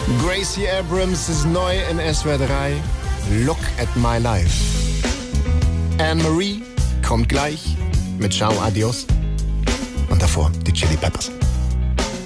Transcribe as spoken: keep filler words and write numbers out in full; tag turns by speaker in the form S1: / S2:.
S1: Gracie Abrams ist neu in S W R drei. Look at my life. Anne-Marie kommt gleich mit Ciao Adios. Und davor die Chili Peppers.